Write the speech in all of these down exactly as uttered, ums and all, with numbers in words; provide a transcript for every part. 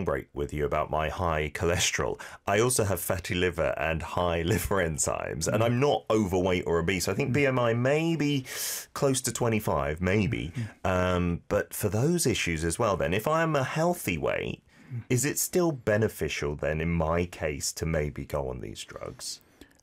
song break with you about my high cholesterol. I also have fatty liver and high liver enzymes, and I'm not overweight or obese. I think B M I maybe close to twenty-five, maybe. Um, but for those issues as well, then, if I'm a healthy weight, is it still beneficial then, in my case, to maybe go on these drugs?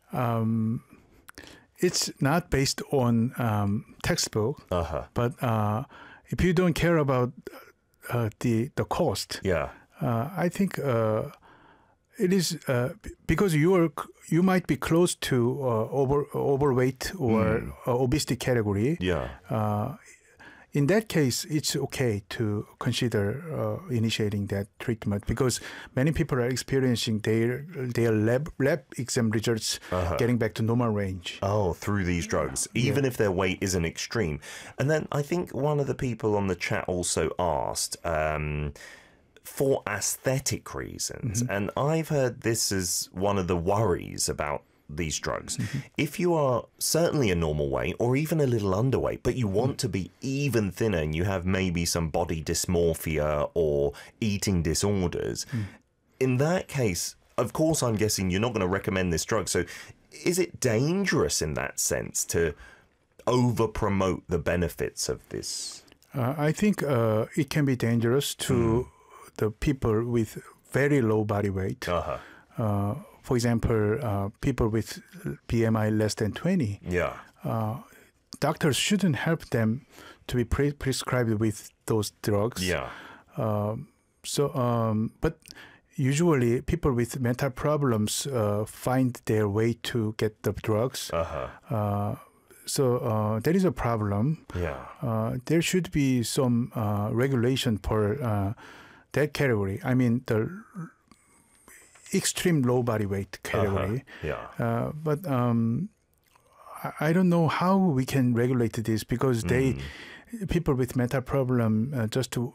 Um, it's not based on um, textbook, Uh-huh. but uh, if you don't care about uh, the the cost, Yeah. uh, I think uh, it is uh, b- because you are c- you might be close to uh, over overweight or Mm. uh, obesity category. Yeah. Uh, in that case, it's okay to consider uh, initiating that treatment because many people are experiencing their their lab lab exam results Uh-huh. getting back to normal range. Oh, through these drugs, even if their weight isn't extreme. And then I think one of the people on the chat also asked um, for aesthetic reasons. And I've heard this is one of the worries about these drugs. If you are certainly a normal weight or even a little underweight, but you want to be even thinner and you have maybe some body dysmorphia or eating disorders, in that case, of course, I'm guessing you're not going to recommend this drug. So is it dangerous in that sense to over promote the benefits of this? Uh, I think uh, it can be dangerous to the people with very low body weight. Uh-huh. Uh, for example, uh, people with B M I less than twenty. Yeah. Uh, doctors shouldn't help them to be pre- prescribed with those drugs. Yeah. Um, so, um, but usually people with mental problems uh, find their way to get the drugs. Uh-huh. Uh, so uh, there is a problem. Yeah. Uh, there should be some uh, regulation for uh, that category. I mean, the extreme low body weight category. Uh-huh. Yeah. Uh, but um, I, I don't know how we can regulate this because they people with mental problem uh, just to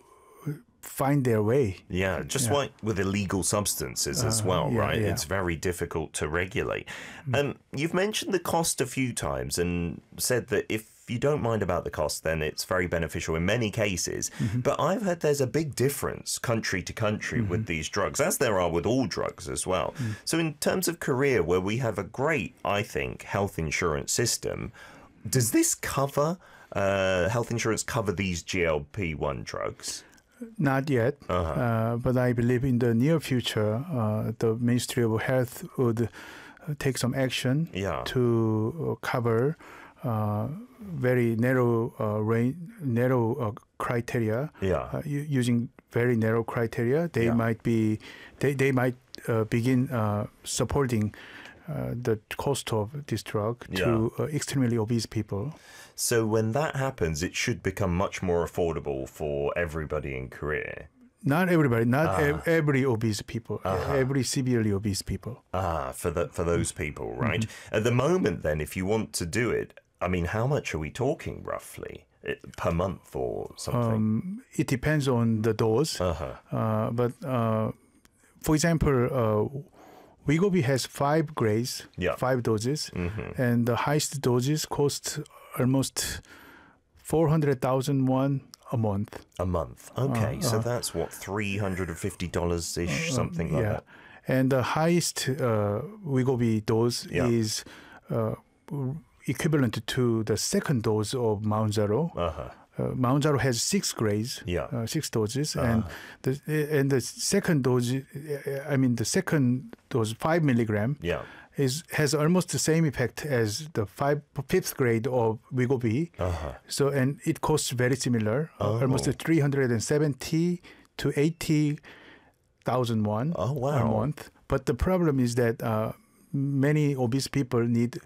find their way. Yeah, just Yeah. like with illegal substances as well, yeah, right? yeah. It's very difficult to regulate. Um, you've mentioned the cost a few times and said that if you don't mind about the cost, then it's very beneficial in many cases. But I've heard there's a big difference country to country with these drugs, as there are with all drugs as well. So in terms of Korea, where we have a great, I think, health insurance system, does this cover, uh, health insurance cover these G L P one drugs? Not yet, uh, but I believe in the near future, uh, the Ministry of Health would uh, take some action Yeah. to uh, cover uh, very narrow uh, range, narrow uh, criteria. Yeah. Uh, u- using very narrow criteria, they Yeah. might be, they they might uh, begin uh, supporting uh, the cost of this drug to uh, extremely obese people. So when that happens, it should become much more affordable for everybody in Korea. Not everybody, not ev- every obese people, Uh-huh. every severely obese people. Ah, for the for those people, right? At the moment, then, if you want to do it, I mean, how much are we talking roughly It- per month or something? Um, it depends on the dose, uh-huh. uh, but uh, for example, uh, Wegovy has five grades, Yeah. five doses, hmm and the highest doses cost almost four hundred thousand won a month. A month. Okay, so uh, that's what three hundred and fifty dollars ish, something like yeah, that. and the highest uh, Wegovy dose Yeah. is uh, equivalent to the second dose of Mount Zero. Uh-huh. Uh, Mount Zero has six grades, Yeah. uh, six doses, and the and the second dose, uh, I mean the second dose, five milligram, Yeah. is has almost the same effect as the five fifth grade of Wegovy. Uh-huh. So and it costs very similar, uh, Oh. almost three hundred and seventy to eighty thousand won Oh, a wow. month. But the problem is that uh, many obese people need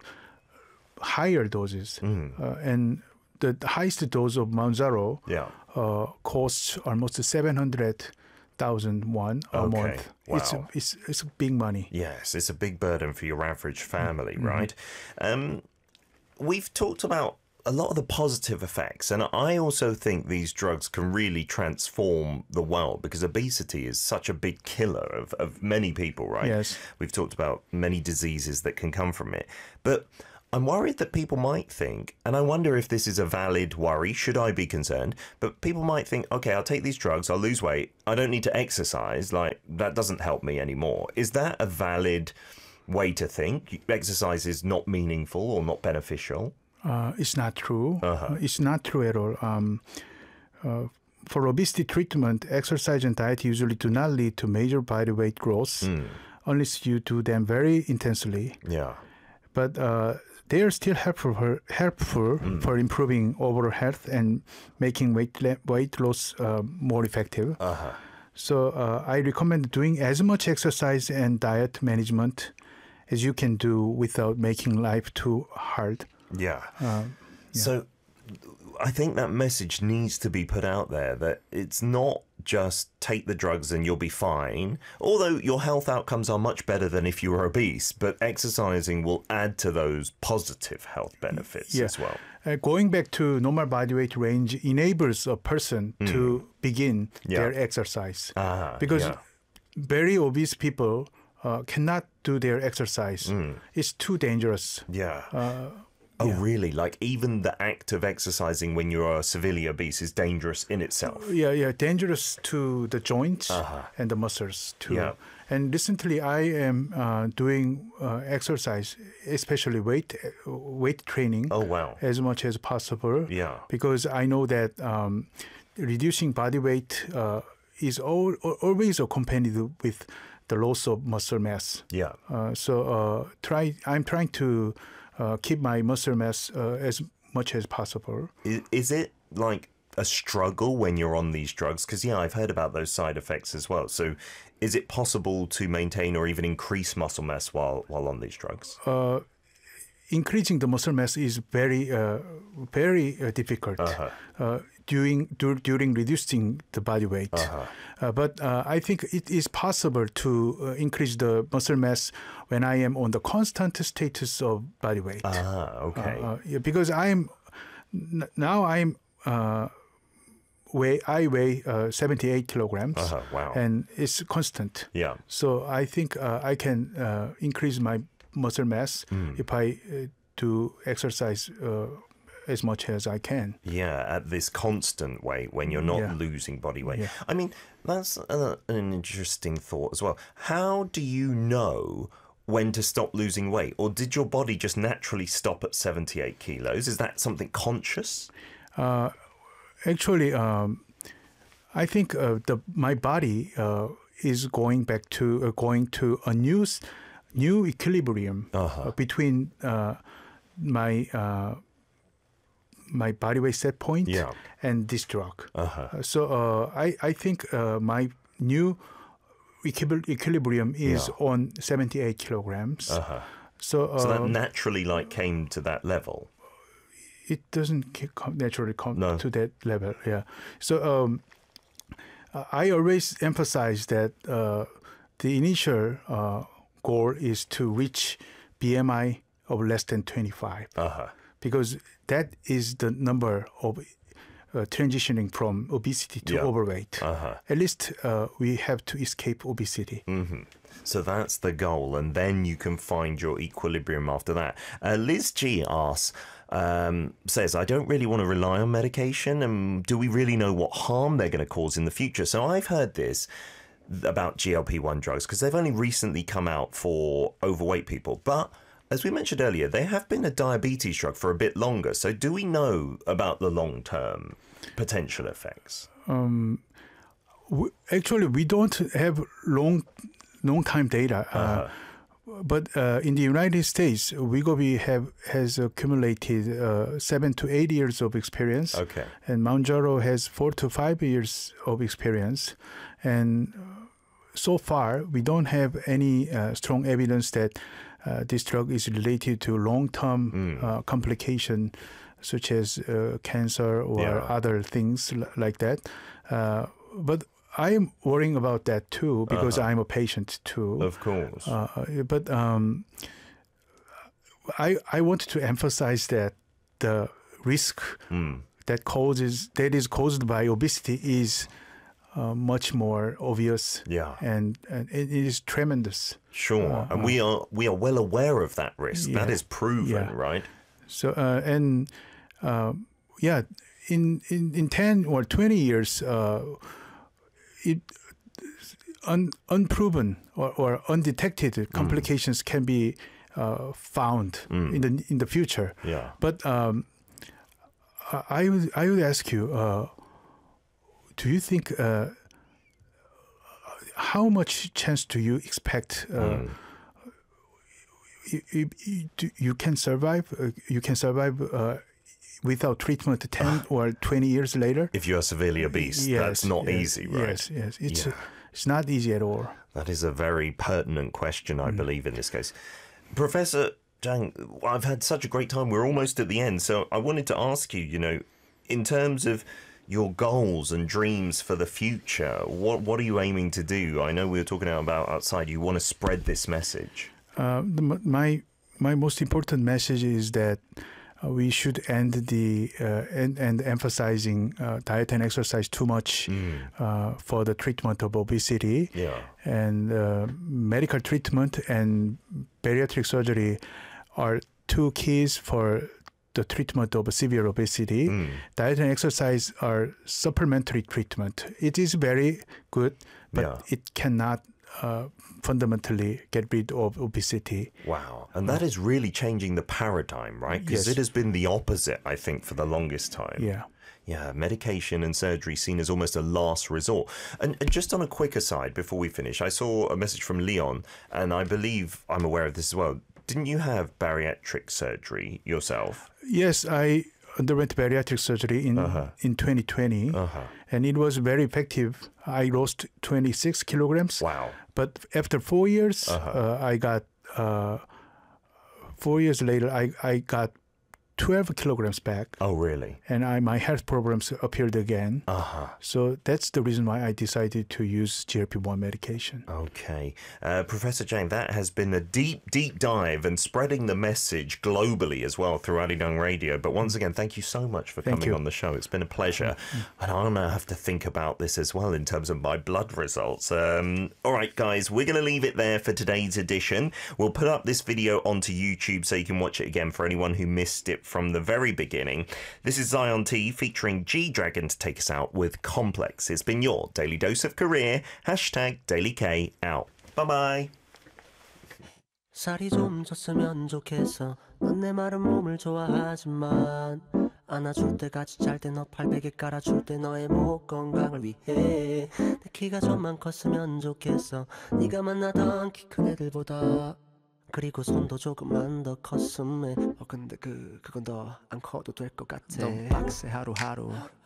higher doses, Mm. uh, and the highest dose of Mount Zero Yeah. uh, costs almost seven hundred thousand won a Okay. month. It's, Wow. it's it's big money. Yes, it's a big burden for your average family, Mm-hmm. right? Um, we've talked about a lot of the positive effects, and I also think these drugs can really transform the world because obesity is such a big killer of, of many people, right? Yes. We've talked about many diseases that can come from it. But I'm worried that people might think, and I wonder if this is a valid worry, should I be concerned? But people might think, okay, I'll take these drugs, I'll lose weight, I don't need to exercise, like, that doesn't help me anymore. Is that a valid way to think? Exercise is not meaningful or not beneficial? Uh, it's not true. Uh-huh. Uh, it's not true at all. Um, uh, for obesity treatment, exercise and diet usually do not lead to major body weight growth Mm. unless you do them very intensely. Yeah. But uh, they are still helpful for, helpful Mm. for improving overall health and making weight le- weight loss uh, more effective. Uh-huh. So uh, I recommend doing as much exercise and diet management as you can do without making life too hard. Yeah. Uh, So I think that message needs to be put out there that it's not just take the drugs and you'll be fine. Although your health outcomes are much better than if you were obese, but exercising will add to those positive health benefits Yeah. as well. Uh, going back to normal body weight range enables a person to begin Yeah. their exercise. Ah, Because yeah. very obese people uh, cannot do their exercise. It's too dangerous. Yeah. Uh, Oh, yeah. really? Like even the act of exercising when you're severely obese is dangerous in itself. Yeah, yeah, dangerous to the joints Uh-huh. and the muscles too. Yeah. And recently, I am uh, doing uh, exercise, especially weight weight training, Oh, wow. as much as possible. Yeah. Because I know that um, reducing body weight uh, is all, always accompanied with the loss of muscle mass. Yeah. Uh, so uh, try. I'm trying to uh, keep my muscle mass uh, as much as possible. Is, is it like a struggle when you're on these drugs? Because, yeah, I've heard about those side effects as well. So is it possible to maintain or even increase muscle mass while, while on these drugs? Uh, increasing the muscle mass is very, uh, very uh, difficult Uh-huh. uh, during dur- during reducing the body weight. Uh-huh. Uh, but uh, I think it is possible to uh, increase the muscle mass when I am on the constant status of body weight. Ah, okay. Uh, uh, yeah, because I am n- now I'm uh, weigh I weigh uh, seventy-eight kilograms, Uh-huh. Wow. and it's constant. Yeah. So I think uh, I can uh, increase my muscle mass if I uh, do exercise uh, as much as I can. Yeah, at this constant weight when you're not Yeah. losing body weight. Yeah. I mean, that's a, an interesting thought as well. How do you know when to stop losing weight? Or did your body just naturally stop at seventy-eight kilos? Is that something conscious? Uh, actually, um, I think uh, the my body uh, is going back to uh, going to a new s- new equilibrium Uh-huh. uh, between uh, my uh, my body weight set point Yeah. and this drug. Uh-huh. Uh, so uh, I I think uh, my new equil- equilibrium is Yeah. on seventy-eight kilograms. Uh-huh. So, uh, So that naturally like came to that level. it doesn't ca- come naturally come No. to that level. Yeah. So um, I always emphasize that uh, the initial uh, goal is to reach B M I of less than twenty-five, Uh-huh. because that is the number of uh, transitioning from obesity to Yeah. overweight. Uh-huh. At least uh, we have to escape obesity. Mm-hmm. So that's the goal, and then you can find your equilibrium after that. Uh, Liz G asks, um, says, I don't really want to rely on medication, and do we really know what harm they're going to cause in the future? So I've heard this about G L P one drugs because they've only recently come out for overweight people. But as we mentioned earlier, they have been a diabetes drug for a bit longer. So do we know about the long-term potential effects? W- Actually, we don't have long, long time data. Uh, Uh-huh. But uh, in the United States, Wegovy have has accumulated uh, seven to eight years of experience, Okay. and Mounjaro has four to five years of experience. And uh, so far, we don't have any uh, strong evidence that uh, this drug is related to long-term Mm. uh, complication, such as uh, cancer or Yeah. other things l- like that. Uh, but I am worrying about that too, because Uh-huh. I'm a patient too. Of course. Uh, but um, I I want to emphasize that the risk Mm. that causes that is caused by obesity is uh, much more obvious. Yeah. And, and it is tremendous. Sure. Uh, and we are we are well aware of that risk. Yeah. That is proven, Yeah. right? So uh, and uh, yeah, in, in in ten or twenty years, uh, it un, unproven or, or undetected complications mm. can be uh, found mm. in the in the future. Yeah. But um, I would I would ask you, uh, do you think uh, how much chance do you expect? Uh, mm. You, you, you can survive. Uh, you can survive uh, without treatment ten or twenty years later. If you are severely obese, yes, that's not yes, easy, right? Yes, yes. It's yeah. uh, it's not easy at all. That is a very pertinent question, I mm. believe, in this case, Professor Zhang. I've had such a great time. We're almost at the end, so I wanted to ask you. You know, in terms of your goals and dreams for the future, what what are you aiming to do? I know we were talking about outside. You want to spread this message. Uh, the, my my most important message is that uh, we should end the uh, and, and emphasizing uh, diet and exercise too much mm. uh, for the treatment of obesity. Yeah. And uh, medical treatment and bariatric surgery are two keys for the treatment of severe obesity. Mm. Diet and exercise are supplementary treatment. It is very good, but yeah. it cannot Uh, fundamentally get rid of obesity. Wow. And that is really changing the paradigm, right? Because yes. it has been the opposite, I think, for the longest time. Yeah. Yeah, medication and surgery seen as almost a last resort. And, and just on a quick aside, before we finish, I saw a message from Leon, and I believe I'm aware of this as well. Didn't you have bariatric surgery yourself? Yes, I underwent bariatric surgery in uh-huh. in twenty twenty, uh-huh. and it was very effective. I lost twenty-six kilograms. Wow! But after four years, uh-huh. uh, I got uh, four years later, I I got twelve kilograms back. Oh, really? And I, my health problems appeared again. Uh-huh. So that's the reason why I decided to use G L P one medication. Okay. Uh, Professor Zhang, that has been a deep, deep dive and spreading the message globally as well through Arirang Radio. But once again, thank you so much for thank coming you. on the show. It's been a pleasure. Mm-hmm. And I'll now have to think about this as well in terms of my blood results. Um, all right, guys, we're going to leave it there for today's edition. We'll put up this video onto YouTube so you can watch it again for anyone who missed it from the very beginning. This is Zion T featuring G-Dragon to take us out with Complex. It's been your Daily Dose of Career. Hashtag Daily K out. Bye-bye. 살이 좀 쪘으면 좋겠어. 넌 내 마른 몸을 좋아하지만 안아줄 때까지 잘 때 너 팔베개 깔아줄 때 너의 목 건강을 위해 내 키가 좀만 컸으면 좋겠어. 네가 만나던 키 큰 애들보다 그리고 손도 조금만 더 컸으면 어 근데 그 그건 더 안 커도 될 것 같아. 너무 빡세 하루하루